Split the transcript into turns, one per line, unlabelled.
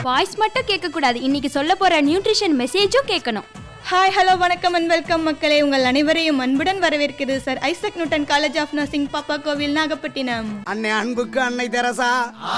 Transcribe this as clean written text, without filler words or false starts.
Voice மட்டும் கேட்க கூடாது, இன்னைக்கு சொல்ல போற நியூட்ரிஷன் மெசேஜும் கேட்கணும்.
ஹாய் ஹலோ வணக்கம் அண்ட் வெல்கம் மக்களே. உங்கள் அனைவரையும் அன்புடன் வரவேற்கிறது sir Isaac Newton college of nursing பாப்பா கோவில் நாகப்பட்டினம்.
அன்னை அன்புக்கு அன்னை தெரசா.